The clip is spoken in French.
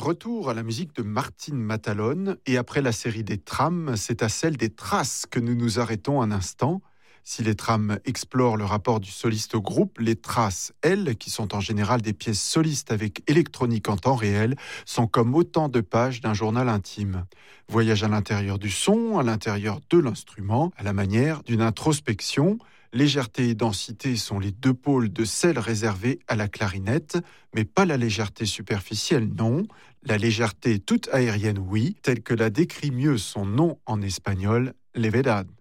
Retour à la musique de Martin Matalone, et après la série des trams, c'est à celle des traces que nous nous arrêtons un instant. Si les trams explorent le rapport du soliste au groupe, les traces, elles, qui sont en général des pièces solistes avec électronique en temps réel, sont comme autant de pages d'un journal intime. Voyage à l'intérieur du son, à l'intérieur de l'instrument, à la manière d'une introspection. Légèreté et densité sont les deux pôles de celle réservée à la clarinette, mais pas la légèreté superficielle, non. La légèreté toute aérienne, oui, telle que la décrit mieux son nom en espagnol, levedad.